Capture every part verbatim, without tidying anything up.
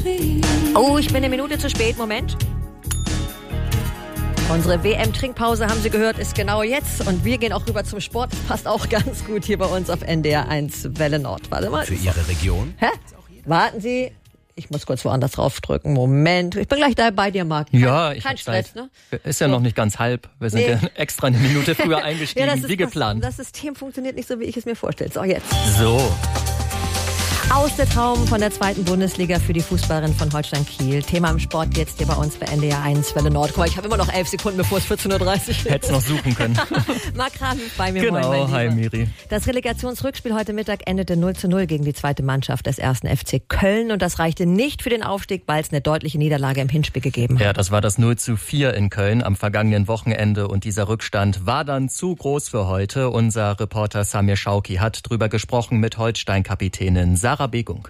Oh, ich bin eine Minute zu spät. Moment. Unsere W M-Trinkpause, haben Sie gehört, ist genau jetzt. Und wir gehen auch rüber zum Sport. Das passt auch ganz gut hier bei uns auf N D R eins Welle Nord. Warte mal. Für Ihre Region? Hä? Warten Sie. Ich muss kurz woanders draufdrücken. Moment. Ich bin gleich da bei dir, Marc. Kein, ja, ich kein Stress, ne? Ist ja so. noch nicht ganz halb. Wir sind Nee. ja extra eine Minute früher eingestiegen, ja, das ist, wie geplant. Das, das System funktioniert nicht so, wie ich es mir vorstelle. So, jetzt. So. Aus der Traum von der zweiten Bundesliga für die Fußballerin von Holstein Kiel. Thema im Sport jetzt hier bei uns bei N D R eins Welle Nord. Guck mal, ich habe immer noch elf Sekunden, bevor es vierzehn Uhr dreißig ist. Hätt's noch suchen können. Marc Kram bei mir. Genau, moin, mein hi Lieber. Miri. Das Relegationsrückspiel heute Mittag endete null zu null gegen die zweite Mannschaft des ersten F C Köln. Und das reichte nicht für den Aufstieg, weil es eine deutliche Niederlage im Hinspiel gegeben hat. Ja, das war das null zu vier in Köln am vergangenen Wochenende. Und dieser Rückstand war dann zu groß für heute. Unser Reporter Samir Schauki hat drüber gesprochen mit Holstein-Kapitänin Sarah Begung.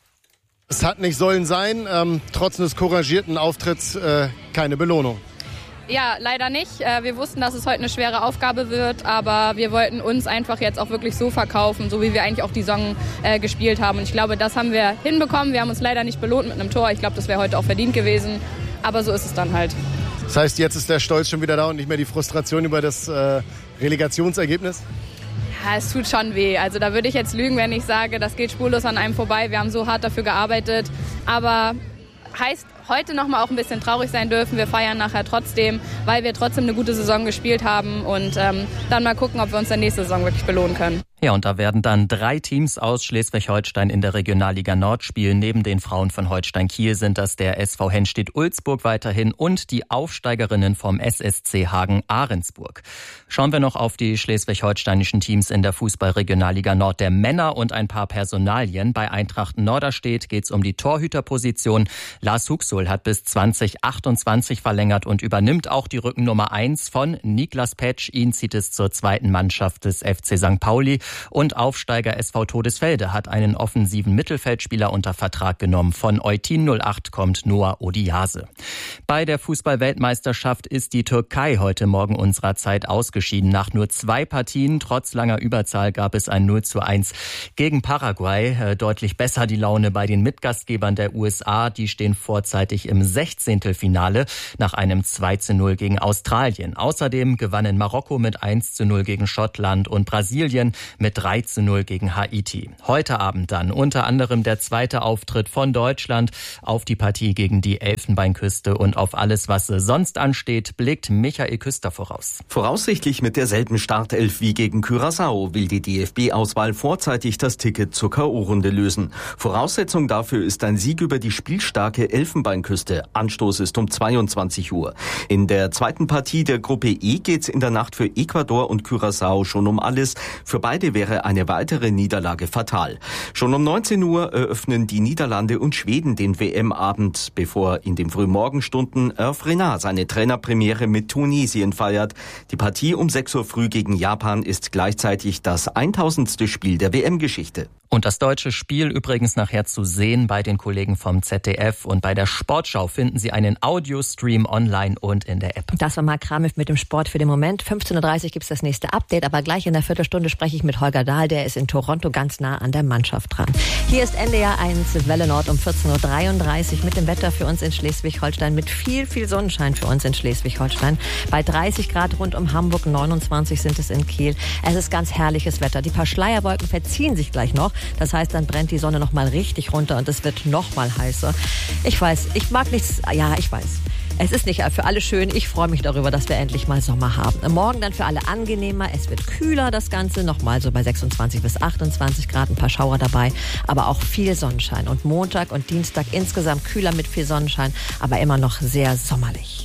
Es hat nicht sollen sein, ähm, trotz des couragierten Auftritts äh, keine Belohnung. Ja, leider nicht. Wir wussten, dass es heute eine schwere Aufgabe wird, aber wir wollten uns einfach jetzt auch wirklich so verkaufen, so wie wir eigentlich auch die Saison äh, gespielt haben. Und ich glaube, das haben wir hinbekommen. Wir haben uns leider nicht belohnt mit einem Tor. Ich glaube, das wäre heute auch verdient gewesen, aber so ist es dann halt. Das heißt, jetzt ist der Stolz schon wieder da und nicht mehr die Frustration über das äh, Relegationsergebnis? Ja, es tut schon weh. Also da würde ich jetzt lügen, wenn ich sage, das geht spurlos an einem vorbei. Wir haben so hart dafür gearbeitet. Aber heißt heute noch mal auch ein bisschen traurig sein dürfen. Wir feiern nachher trotzdem, weil wir trotzdem eine gute Saison gespielt haben. Und ähm, dann mal gucken, ob wir uns in der nächsten Saison wirklich belohnen können. Ja, und da werden dann drei Teams aus Schleswig-Holstein in der Regionalliga Nord spielen. Neben den Frauen von Holstein Kiel sind das der S V Henstedt-Ulzburg weiterhin und die Aufsteigerinnen vom S S C Hagen-Ahrensburg. Schauen wir noch auf die schleswig-holsteinischen Teams in der Fußball-Regionalliga Nord der Männer und ein paar Personalien. Bei Eintracht Norderstedt geht es um die Torhüterposition. Lars Huxol hat bis zwanzig achtundzwanzig verlängert und übernimmt auch die Rückennummer eins von Niklas Petsch. Ihn zieht es zur zweiten Mannschaft des F C Sankt Pauli. Und Aufsteiger S V Todesfelde hat einen offensiven Mittelfeldspieler unter Vertrag genommen. Von Eutin null acht kommt Noah Odiase. Bei der Fußball-Weltmeisterschaft ist die Türkei heute Morgen unserer Zeit ausgeschieden. Nach nur zwei Partien, trotz langer Überzahl, gab es ein null zu eins gegen Paraguay. Deutlich besser die Laune bei den Mitgastgebern der U S A. Die stehen vorzeitig im Sechzehntelfinale nach einem zwei zu null gegen Australien. Außerdem gewannen Marokko mit eins zu null gegen Schottland und Brasilien mit drei zu null gegen Haiti. Heute Abend dann unter anderem der zweite Auftritt von Deutschland auf die Partie gegen die Elfenbeinküste und auf alles, was sonst ansteht, blickt Michael Küster voraus. Voraussichtlich mit derselben Startelf wie gegen Curaçao will die D F B-Auswahl vorzeitig das Ticket zur K O-Runde lösen. Voraussetzung dafür ist ein Sieg über die spielstarke Elfenbeinküste. Anstoß ist um zweiundzwanzig Uhr. In der zweiten Partie der Gruppe E geht's in der Nacht für Ecuador und Curaçao schon um alles. Für beide wäre eine weitere Niederlage fatal. Schon um neunzehn Uhr eröffnen die Niederlande und Schweden den W M-Abend, bevor in den Frühmorgenstunden Hervé Renard seine Trainerpremiere mit Tunesien feiert. Die Partie um sechs Uhr früh gegen Japan ist gleichzeitig das tausendste Spiel der W M-Geschichte. Und das deutsche Spiel übrigens nachher zu sehen bei den Kollegen vom Z D F. Und bei der Sportschau finden Sie einen Audiostream online und in der App. Das war Marc Kramif mit dem Sport für den Moment. fünfzehn Uhr dreißig gibt's das nächste Update, aber gleich in der Viertelstunde spreche ich mit Holger Dahl, der ist in Toronto ganz nah an der Mannschaft dran. Hier ist N D R eins Welle Nord um vierzehn Uhr dreiunddreißig mit dem Wetter für uns in Schleswig-Holstein, mit viel, viel Sonnenschein für uns in Schleswig-Holstein. Bei dreißig Grad rund um Hamburg, neunundzwanzig sind es in Kiel. Es ist ganz herrliches Wetter. Die paar Schleierwolken verziehen sich gleich noch. Das heißt, dann brennt die Sonne noch mal richtig runter und es wird noch mal heißer. Ich weiß, ich mag nichts, ja, ich weiß. Es ist nicht für alle schön. Ich freue mich darüber, dass wir endlich mal Sommer haben. Morgen dann für alle angenehmer. Es wird kühler, das Ganze. Nochmal so bei sechsundzwanzig bis achtundzwanzig Grad. Ein paar Schauer dabei. Aber auch viel Sonnenschein. Und Montag und Dienstag insgesamt kühler mit viel Sonnenschein. Aber immer noch sehr sommerlich.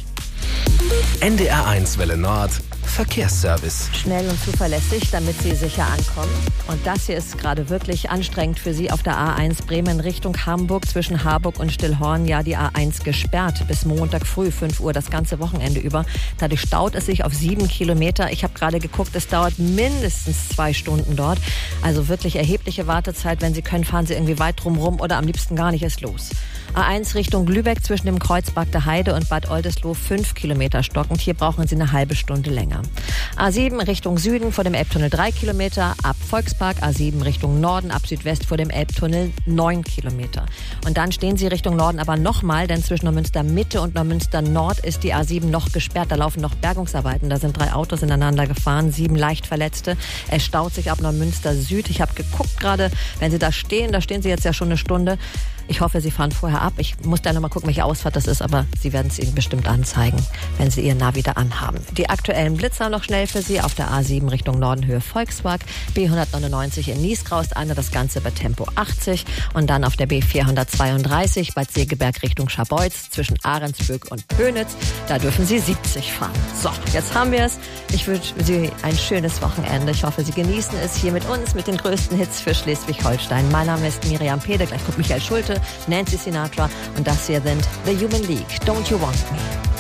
N D R eins Welle Nord Verkehrsservice. Schnell und zuverlässig, damit Sie sicher ankommen. Und das hier ist gerade wirklich anstrengend für Sie auf der A eins Bremen Richtung Hamburg zwischen Harburg und Stillhorn. Ja, die A eins gesperrt bis Montag früh fünf Uhr das ganze Wochenende über. Dadurch staut es sich auf sieben Kilometer. Ich habe gerade geguckt, es dauert mindestens zwei Stunden dort. Also wirklich erhebliche Wartezeit. Wenn Sie können, fahren Sie irgendwie weit drum rum oder am liebsten gar nicht erst los. A eins Richtung Lübeck zwischen dem Kreuz Bagde Heide und Bad Oldesloe fünf Kilometer stockend. Hier brauchen Sie eine halbe Stunde länger. A sieben Richtung Süden vor dem Elbtunnel drei Kilometer, ab Volkspark. A sieben Richtung Norden, ab Südwest vor dem Elbtunnel neun Kilometer. Und dann stehen Sie Richtung Norden aber nochmal, denn zwischen Neumünster Mitte und Neumünster Nord ist die A sieben noch gesperrt. Da laufen noch Bergungsarbeiten. Da sind drei Autos ineinander gefahren, sieben leicht Verletzte. Es staut sich ab Neumünster Süd. Ich habe geguckt gerade, wenn Sie da stehen, da stehen Sie jetzt ja schon eine Stunde. Ich hoffe, Sie fahren vorher ab. Ich muss da noch mal gucken, welche Ausfahrt das ist, aber Sie werden es Ihnen bestimmt anzeigen, wenn Sie Ihr Navi da anhaben. Die aktuellen Blitzer noch schnell für Sie auf der A sieben Richtung Norden Höhe Volkspark, B hundertneunundneunzig in Niesgraust-Ander, das Ganze bei Tempo achtzig und dann auf der B vierhundertzweiunddreißig Bad Segeberg Richtung Scharbeutz zwischen Ahrensböck und Pönitz. Da dürfen Sie siebzig fahren. So, jetzt haben wir es. Ich wünsche Sie ein schönes Wochenende. Ich hoffe, Sie genießen es hier mit uns, mit den größten Hits für Schleswig-Holstein. Mein Name ist Miriam Pede, gleich kommt Michael Schulte, Nancy Sinatra und das hier sind The Human League. Don't You Want Me?